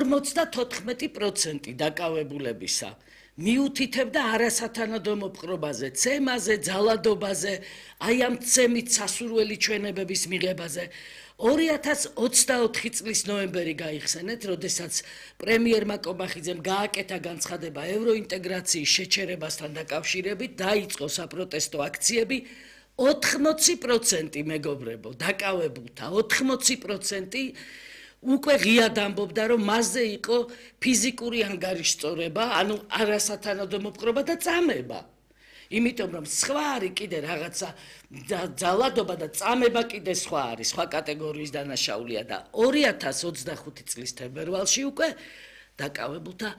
94% დაკავებულებისა მიუთითებდა არასათანადო მოპყრობაზე, ცემაზე, ძალადობაზე, აი ამ ცემით სასურველი ჩვენებების მიღებაზე. 2024 წლის ნოემბერი გაიხსენეთ, როდესაც პრემიერმა კობახიძემ გააკეთა განცხადება ევროინტეგრაციის შეჩერებასთან დაკავშირებით, დაიწყო საპროტესტო აქციები. 80% მეგობრებო, დაკავებულთა 80% უკვე ღიად ამბობდა, რომ მასზე იყო ფიზიკური ანგარიშწორება, ანუ არასათანადო მოპყრობა და წამება. იმიტომ რომ სხვა არის კიდე რაღაცა ძალადობა და წამება კიდე სხვა არის, სხვა კატეგორიის დანაშაულია და 2025 წლის თებერვალში უკვე დაკავებულთა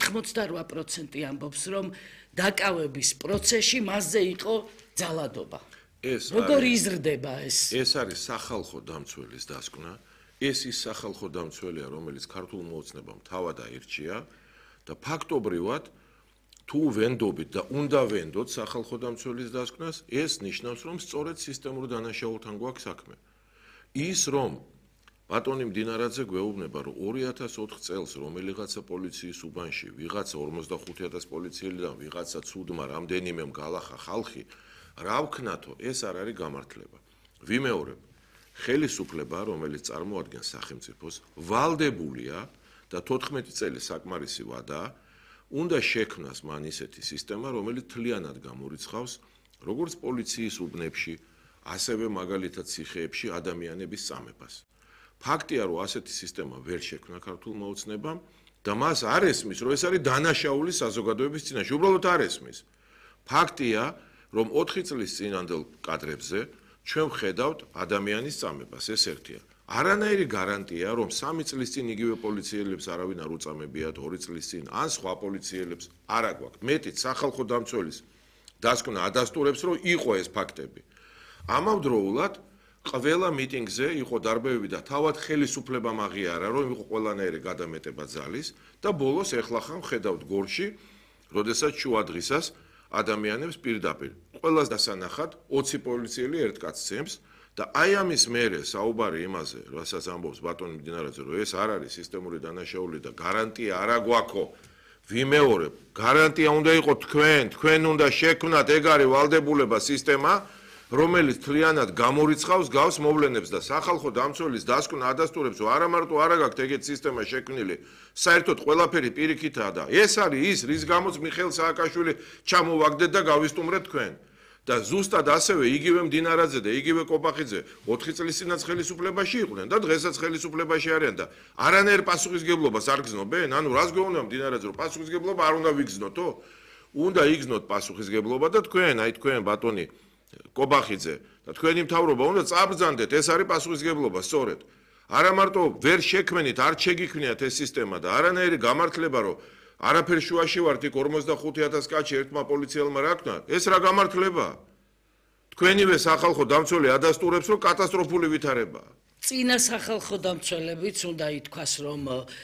88% ამბობს, რომ დაკავების პროცესში მასზე იყო ძალადობა. როგორ იზრდება ეს? ეს არის სახალხო დამცველის დასკვნა. ეს ის სახალხო დამცველია, რომელიც ქართულ მოოცნებამ თავად აირჩია და ფაქტობრივად თუ ვენდობით და უნდა ვენდოთ სახალხო დამცველის დასკვნას, ეს ნიშნავს, რომ სწორედ სისტემურ დანაშაულთან გვაქვს საქმე. ის რომ ბატონი მდინარაძე გვეუბნება, რომ 2004 წელს რომელიღაცა პოლიციის უბანში ვიღაცა 45000 პოლიციელიდან ვიღაცა ცუდმა რამდენიმემ გალახა ხალხი, რა ვქნათო, ეს არ არის გამართლება. ვიმეორებ, ხელისუფლება, რომელიც წარმოადგენს სახელმწიფოს, ვალდებულია და 14 წელი საკმარისი ვადაა, უნდა შექმნას მან ისეთი სისტემა, რომელიც თლიანად გამორიცხავს როგორც პოლიციის უბნებში, ასევე მაგალითად ციხეებში ადამიანების წამებას. ფაქტია, რომ ასეთი სისტემა ვერ შექმნა ქართულ მოოცნებამ და მას არ ესმის, რომ ეს არის დანაშაული საზოგადოების წინაშე. უბრალოდ არ ესმის. ფაქტია, რომ 4 წლის წინანდელ კადრებზე ჩვენ ვხედავთ ადამიანის წამებას, ეს ერთია. არანაირი გარანტია, რომ 3 წლის წინ იგივე პოლიციელებს არავინ არ უწამებიათ, 2 წლის წინ ან სხვა პოლიციელებს არ აგვაქვს. მეტიც სახალხო დამცველის დასკვნა ადასტურებს, რომ იყო ეს ფაქტები. ამავდროულად ყველა მიტინგზე იყო დარბევები და თავად ხელისუფლებამ აღიარა, რომ იყო ყველანაირი გადამეტება ძალის და ბოლოს ეხლა ხან ხედავთ გორში, როდესაც შუადღისას ადამიანებს პირდაპირ ყველას დასანახად 20 პოლიციელი ერთ კაცს ცემს და აი ამის მერე საუბარი იმაზე, რასაც ამბობს ბატონი მდინარაძე, რომ ეს არ არის სისტემური დანაშაული და გარანტია არ აგვაქვს. ვიმეორებ, გარანტია უნდა იყოს თქვენ უნდა შექმნათ ეგ არის ვალდებულება სისტემა, რომელიც თლიანად გამორიცხავს გავს მოვლენებს და სახალხო დამცველის დასკვნა ადასტურებს, რომ არა მარტო არ გაქვთ ეგეთ სისტემა შექმნილი, საერთოდ ყველაფერი პირიქითაა და ეს არის ის, რის გამოც მიხეილ სააკაშვილი ჩამოვაგდეთ და გავისტუმრეთ თქვენ. და ზუსტად ასევე იგივე მდინარაძე და იგივე კობახიძე 4 წლის წინაც ხელისუფლებაში იყვნენ და დღესაც ხელისუფლებაში არიან და არანაირ პასუხისგებლობას არ გზნობენ? ანუ რას გვეუბნება მდინარაძე, რომ პასუხისგებლობა არ უნდა ვიგზნოთო? უნდა იგზნოთ პასუხისგებლობა და თქვენ, აი თქვენ ბატონი კობახიძე და თქვენი მთავრობა უნდა წაბრძანდეთ, ეს არის პასუხისგებლობა სწორედ. არა მარტო ვერ შექმნით, არ შეგიქმნიათ ეს სისტემა და არანაირი გამართლება, რომ არაფერ შუაში ვართ იქ 45000 კაცი ერთმა პოლიციელმა რა ქნა? ეს რა გამართლება? თქვენივე სახალხო დამცველი ადასტურებს, რომ კატასტროფული ვითარებაა. წინა სახალხო დამცველებიც უნდა ითქვას, რომ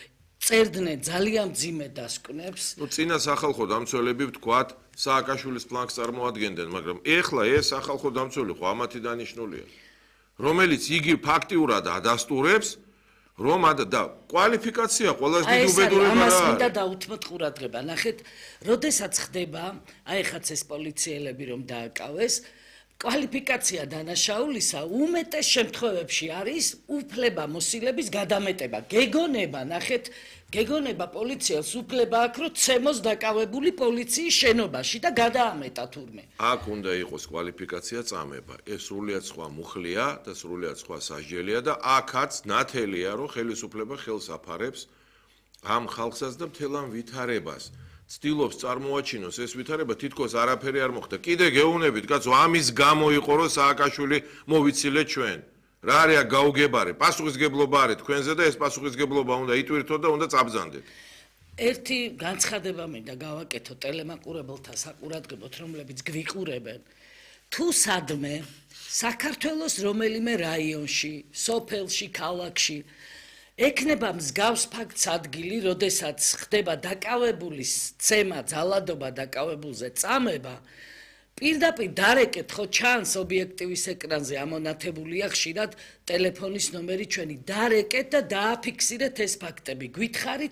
წერდნენ ძალიან მძიმე დასკვნებს. წინა სახალხო დამცველები ვთქვათ, სააკაშვილის ფლანგს წარმოადგენდნენ, მაგრამ ეხლა ეს სახალხო დამცველი ხო ამათი დანიშნულია, რომელიც იგი ფაქტიურად ადასტურებს, რომ და კვალიფიკაცია ყველაზე დიდი უბედურება რა. ამას მინდა დაუთმოთ ყურადღება. ნახეთ, როდესაც ხდება, აი ხაც ეს პოლიციელები რომ დააკავეს, კვალიფიკაცია დანაშაულისა უმეტეს შემთხვევებში არის უფლება მოსილების გადამეტება. გეგონება, ნახეთ, გეგონება პოლიციელს უფლება აქვს, რომ ცემოს დაკავებული პოლიციის შენობაში და გადაამეტა თურმე. აქ უნდა იყოს კვალიფიკაცია წამება. ეს სრულიად სხვა მუხლია და სრულიად სხვა სასჯელია და აქაც ნათელია, რომ ხელისუფლება ხელს აფარებს ამ ხალხსაც და მთელ ამ ვითარებას. ცდილობს წარმოაჩინოს ეს ვითარება, თითქოს არაფერი არ მოხდა. კიდე გეუბნებით, კაცო, ამის გამო იყო, რომ სააკაშვილი მოვიცილეთ ჩვენ. რა არის გაუგებარი? პასუხისგებლობა არის თქვენზე და ეს პასუხისგებლობა უნდა იტვირთოთ და უნდა წაბრძანდეთ. ერთი განცხადება მინდა გავაკეთო ტელემაყურებელთა საყურადღებოდ, რომლებიც გვიყურებენ. თუ სადმე საქართველოს რომელიმე რაიონში, სოფელში, ქალაქში ექნება მსგავს ფაქტს ადგილი, როდესაც ხდება დაკავებულის ცემა, ძალადობა დაკავებულზე წამება, პირდაპირ დარეკეთ, ხო ჩანს ობიექტივის ეკრანზე ამონათებულია ხშირად ტელეფონის ნომერი ჩვენი, დარეკეთ და დააფიქსირეთ ეს ფაქტები. გითხარით